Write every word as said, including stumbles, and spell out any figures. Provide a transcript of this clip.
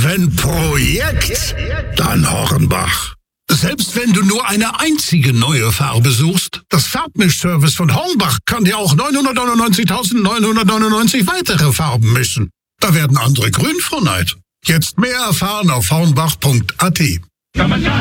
Wenn Projekt, dann Hornbach. Selbst wenn du nur eine einzige neue Farbe suchst, das Farbmischservice von Hornbach kann dir auch neunhundertneunundneunzigtausendneunhundertneunundneunzig weitere Farben mischen. Da werden andere grün vor Neid. Jetzt mehr erfahren auf hornbach punkt a t.